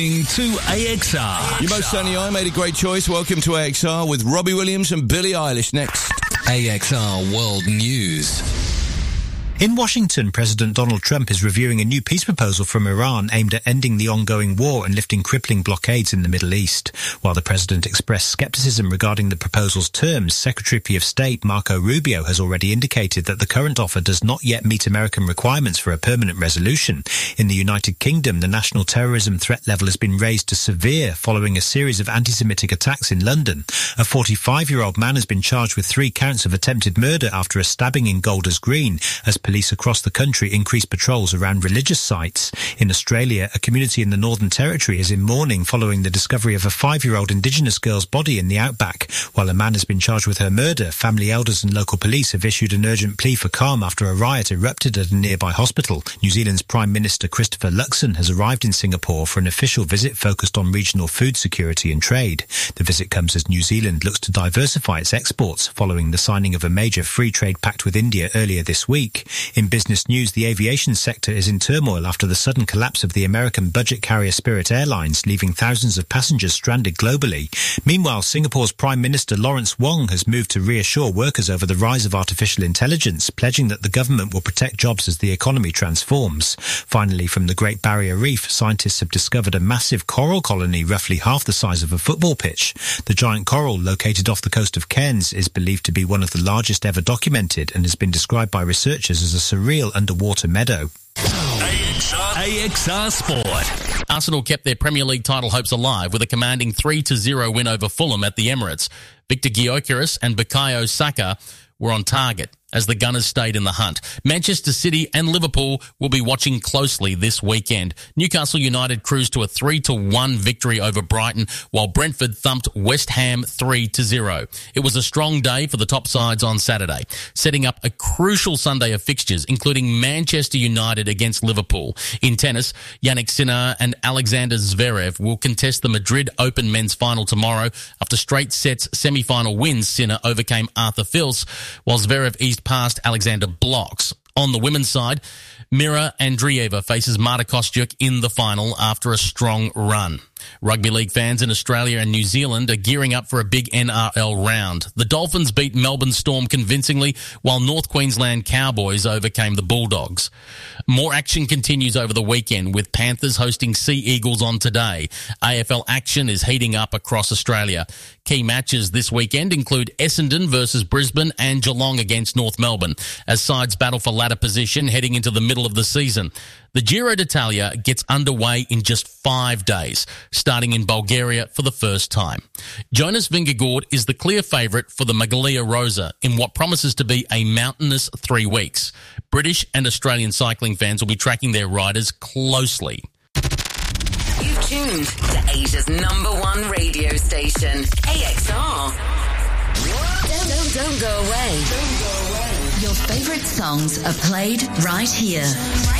To AXR. You most certainly are. Made a great choice. Welcome to AXR with Robbie Williams and Billie Eilish next. AXR World News. In Washington, President Donald Trump is reviewing a new peace proposal from Iran aimed at ending the ongoing war and lifting crippling blockades in the Middle East. While the president expressed skepticism regarding the proposal's terms, Secretary of State Marco Rubio has already indicated that the current offer does not yet meet American requirements for a permanent resolution. In the United Kingdom, the national terrorism threat level has been raised to severe following a series of anti-Semitic attacks in London. A 45-year-old man has been charged with 3 counts of attempted murder after a stabbing in Golders Green, as police across the country increased patrols around religious sites. In Australia, a community in the Northern Territory is in mourning following the discovery of a 5-year-old Indigenous girl's body in the outback. While a man has been charged with her murder, family elders and local police have issued an urgent plea for calm after a riot erupted at a nearby hospital. New Zealand's Prime Minister Christopher Luxon has arrived in Singapore for an official visit focused on regional food security and trade. The visit comes as New Zealand looks to diversify its exports following the signing of a major free trade pact with India earlier this week. In business news, the aviation sector is in turmoil after the sudden collapse of the American budget carrier Spirit Airlines, leaving thousands of passengers stranded globally. Meanwhile, Singapore's Prime Minister Lawrence Wong has moved to reassure workers over the rise of artificial intelligence, pledging that the government will protect jobs as the economy transforms. Finally, from the Great Barrier Reef, scientists have discovered a massive coral colony roughly half the size of a football pitch. The giant coral, located off the coast of Cairns, is believed to be one of the largest ever documented and has been described by researchers as a surreal underwater meadow. AXR Sport. Arsenal kept their Premier League title hopes alive with a commanding 3-0 win over Fulham at the Emirates. Victor Gyökeres and Bukayo Saka were on target as the Gunners stayed in the hunt. Manchester City and Liverpool will be watching closely this weekend. Newcastle United cruised to a 3-1 victory over Brighton, while Brentford thumped West Ham 3-0. It was a strong day for the top sides on Saturday, setting up a crucial Sunday of fixtures, including Manchester United against Liverpool. In tennis, Jannik Sinner and Alexander Zverev will contest the Madrid Open men's final tomorrow. After straight sets semi-final wins, Sinner overcame Arthur Fils, while Zverev eased past Alexander Blocks. On the women's side, Mira Andreeva faces Marta Kostyuk in the final after a strong run. Rugby league fans in Australia and New Zealand are gearing up for a big NRL round. The Dolphins beat Melbourne Storm convincingly, while North Queensland Cowboys overcame the Bulldogs. More action continues over the weekend, with Panthers hosting Sea Eagles on today. AFL action is heating up across Australia. Key matches this weekend include Essendon versus Brisbane and Geelong against North Melbourne, as sides battle for ladder position heading into the middle of the season. The Giro d'Italia gets underway in just 5 days, starting in Bulgaria for the first time. Jonas Vingegaard is the clear favourite for the Maglia Rosa in what promises to be a mountainous 3 weeks. British and Australian cycling fans will be tracking their riders closely. You've tuned to Asia's #1 radio station, AXR. Don't go away. Your favourite songs are played right here.